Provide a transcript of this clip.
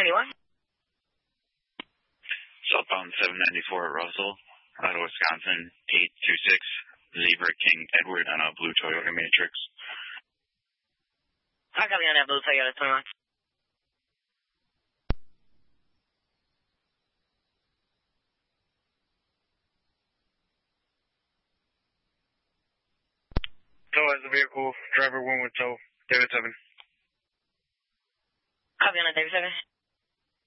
21. Southbound 794 at Russell, out of Wisconsin, 826, Zebra King Edward on a blue Toyota Matrix. I copy on that blue Toyota 21. Tow has the vehicle, driver 1 with tow, David 7. Copy on that David 7.